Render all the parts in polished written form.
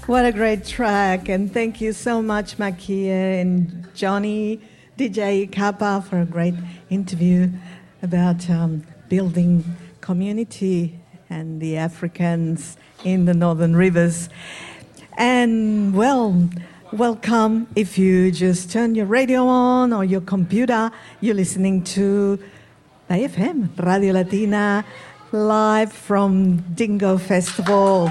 What a great track. And thank you so much, Makia and Johnny, DJ Kappa, for a great interview about building community and the Africans in the Northern Rivers. And, well, welcome. If you just turn your radio on or your computer, you're listening to AFM, Radio Latina, live from Dingo Festival.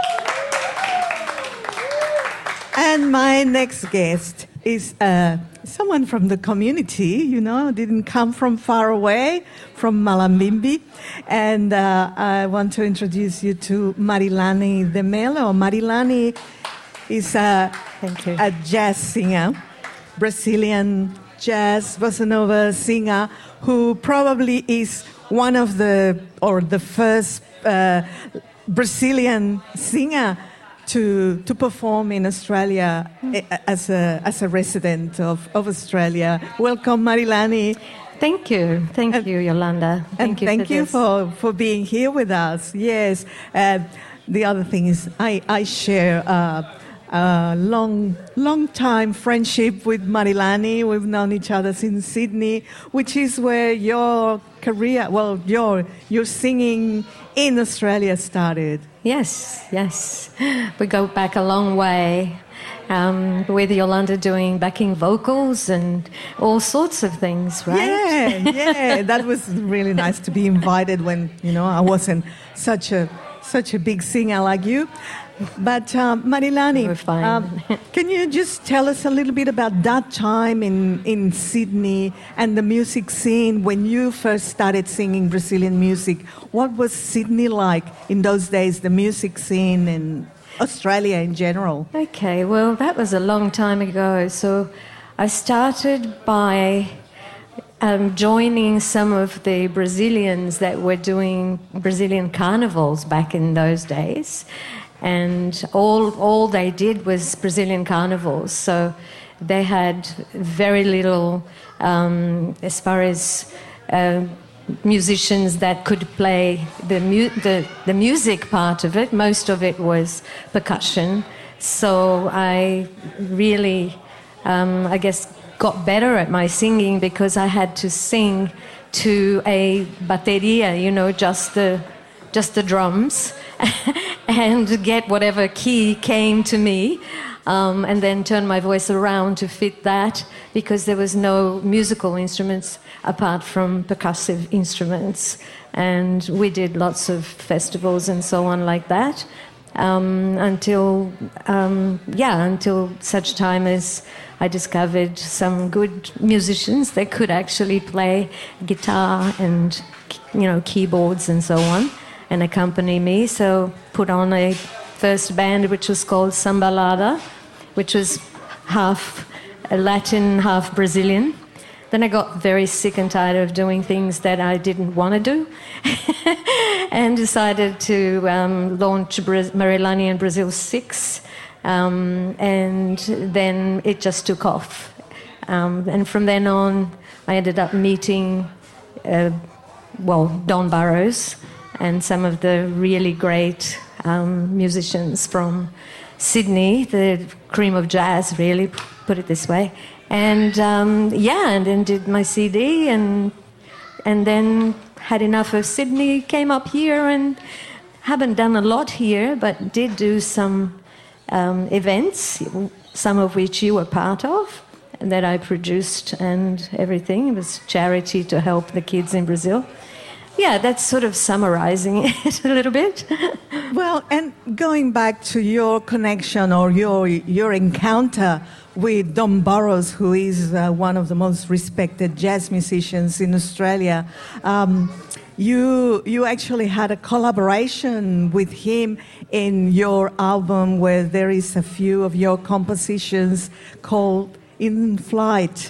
And my next guest is someone from the community, didn't come from far away, from Malambimbi. And I want to introduce you to Marilani de Melo. Marilani is a jazz singer, Brazilian jazz bossa nova singer, who probably is one of the first Brazilian singer to perform in Australia as a resident of Australia. Welcome, Marilani. Thank you, Yolanda. Thank you for being here with us. Yes. The other thing is I share a long time friendship with Marilani. We've known each other since Sydney, which is where your career, your singing in Australia started. Yes. We go back a long way, with Yolanda doing backing vocals and all sorts of things, right? Yeah. That was really nice to be invited when, I wasn't such a big singer like you. But Marilani, can you just tell us a little bit about that time in Sydney and the music scene when you first started singing Brazilian music? What was Sydney like in those days, the music scene and Australia in general? Okay, well, that was a long time ago. So I started by joining some of the Brazilians that were doing Brazilian carnivals back in those days. And all they did was Brazilian carnivals. So they had very little as far as musicians that could play the music part of it. Most of it was percussion. So I really, I guess, got better at my singing because I had to sing to a bateria, just the drums, and get whatever key came to me, and then turn my voice around to fit that, because there was no musical instruments apart from percussive instruments. And we did lots of festivals and so on like that, until such time as I discovered some good musicians that could actually play guitar and, keyboards and so on, and accompany me. So put on a first band which was called Sambalada, which was half Latin, half Brazilian. Then I got very sick and tired of doing things that I didn't want to do and decided to launch Marilani in Brazil 6, and then it just took off. And from then on, I ended up meeting, Don Burrows, and some of the really great musicians from Sydney, the cream of jazz, really, put it this way. And and then did my CD, and then had enough of Sydney, came up here, and haven't done a lot here, but did do some events, some of which you were part of, that I produced and everything. It was charity to help the kids in Brazil. Yeah, that's sort of summarizing it a little bit. Well, and going back to your connection or your encounter with Don Burrows, who is one of the most respected jazz musicians in Australia, you actually had a collaboration with him in your album where there is a few of your compositions called In Flight.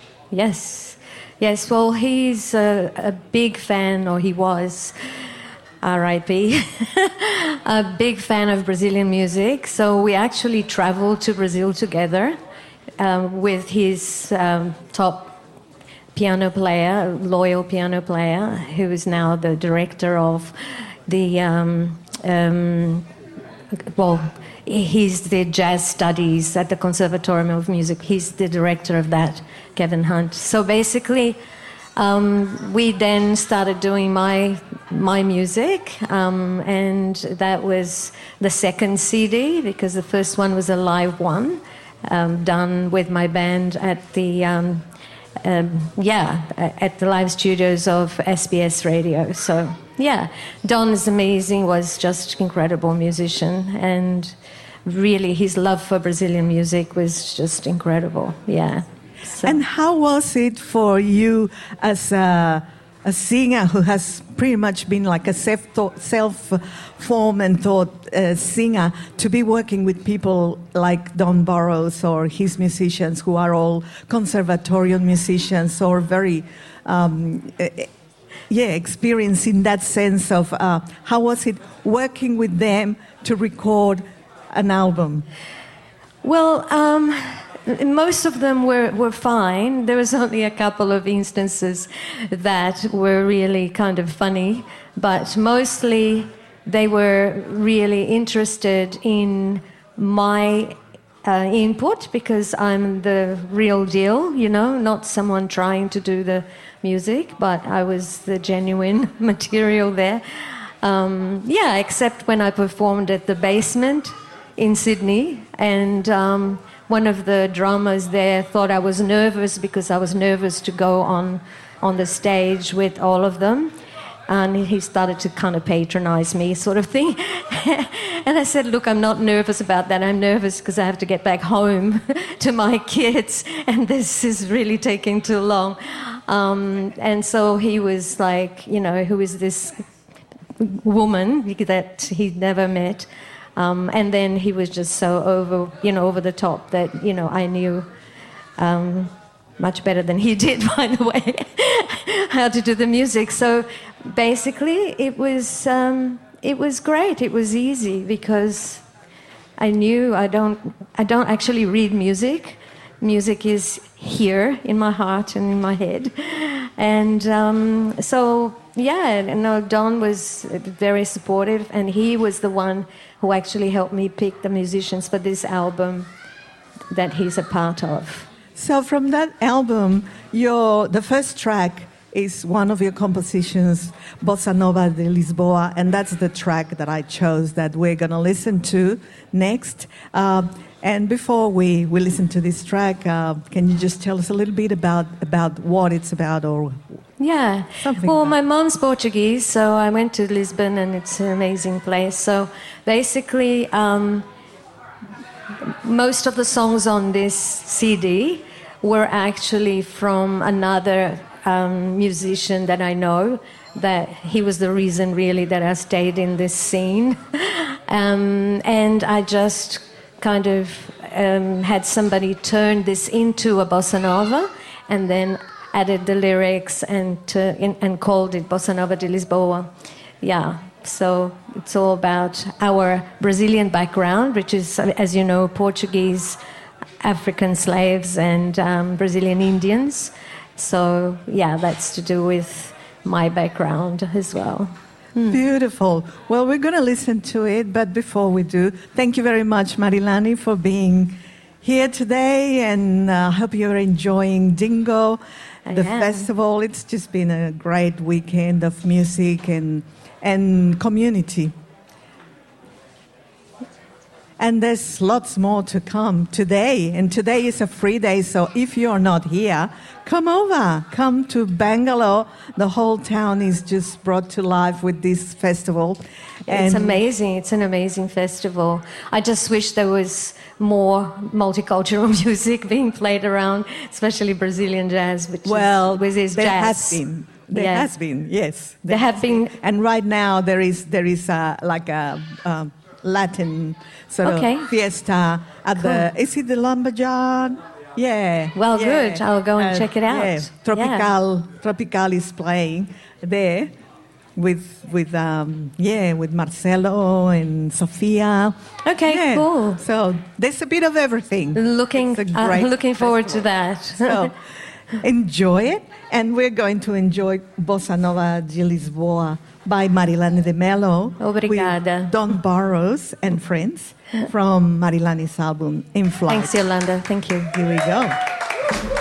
Yes, well, he's a big fan, or he was, R.I.P., a big fan of Brazilian music. So we actually traveled to Brazil together with his top piano player, loyal piano player, who is now the director of the, he's the jazz studies at the Conservatorium of Music. He's the director of that, Kevin Hunt. So basically, we then started doing my music, and that was the second CD, because the first one was a live one, done with my band at the at the live studios of SBS Radio. So yeah, Don is amazing, was just incredible musician, and really his love for Brazilian music was just incredible. Yeah. So. And how was it for you as a singer who has pretty much been like a self-formed and taught singer, to be working with people like Don Burrows or his musicians who are all conservatorial musicians or very experienced in that sense of how was it working with them to record an album? Well, most of them were fine. There was only a couple of instances that were really kind of funny, but mostly they were really interested in my input, because I'm the real deal, you know, not someone trying to do the music, but I was the genuine material there. Except when I performed at the Basement in Sydney, and one of the drummers there thought I was nervous because I was nervous to go on the stage with all of them. And he started to kind of patronize me, sort of thing. And I said, look, I'm not nervous about that. I'm nervous because I have to get back home to my kids, and this is really taking too long. And so he was like, you know, who is this woman that he'd never met? And then he was just so over the top that, you know, I knew much better than he did, by the way, how to do the music. So basically it was great. It was easy because I knew I don't actually read music. Music is here in my heart and in my head. And Don was very supportive, and he was the one who actually helped me pick the musicians for this album that he's a part of. So from that album, the first track is one of your compositions, Bossa Nova de Lisboa, and that's the track that I chose that we're going to listen to next. And before we listen to this track, can you just tell us a little bit about what it's about, or something? Well, my mom's Portuguese, so I went to Lisbon, and it's an amazing place. So basically, most of the songs on this CD were actually from another musician that I know, that he was the reason really that I stayed in this scene. And I just kind of had somebody turn this into a bossa nova, and then added the lyrics and called it Bossa Nova de Lisboa. Yeah, so it's all about our Brazilian background, which is, as you know, Portuguese, African slaves, and Brazilian Indians. So, yeah, that's to do with my background as well. Beautiful. Well, we're going to listen to it, but before we do, thank you very much, Marilani, for being here today, and I hope you're enjoying Dingo, the festival. It's just been a great weekend of music and community. And there's lots more to come today. And today is a free day, so if you're not here, come over. Come to Bangalore. The whole town is just brought to life with this festival. It's amazing. It's an amazing festival. I just wish there was more multicultural music being played around, especially Brazilian jazz, which is there jazz. There has been, yes. There have been. And right now there is like a Latin sort of fiesta at is it the Lumberjahr? Yeah. Well, good. I'll go and check it out. Yeah. Tropical is playing there with Marcelo and Sofia. Okay, cool. So there's a bit of everything. Looking forward to that. So enjoy it, and we're going to enjoy Bossa Nova de Lisboa by Marilane de Mello. Obrigada. With Don Burrows and Friends from Marilane's album In Flight. Thanks, Yolanda. Thank you. Here we go.